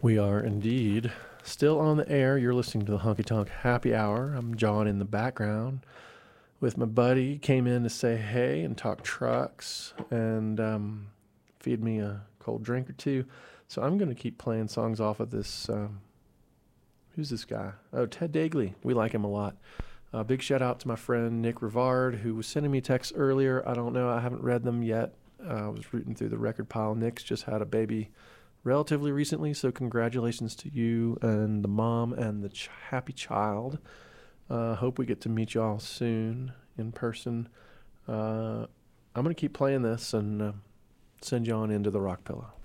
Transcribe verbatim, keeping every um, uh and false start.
We are indeed still on the air. You're listening to the Honky Tonk Happy Hour. I'm John in the background with my buddy. Came in to say hey and talk trucks and um, feed me a cold drink or two. So I'm going to keep playing songs off of this. Um, who's this guy? Oh, Ted Dagley. We like him a lot. Uh, big shout out to my friend Nick Rivard, who was sending me texts earlier. I don't know. I haven't read them yet. Uh, I was rooting through the record pile. Nick's just had a baby relatively recently, so congratulations to you and the mom and the ch- happy child. Uh, hope we get to meet y'all soon in person. Uh, I'm going to keep playing this and uh, send you on into the rock pillow.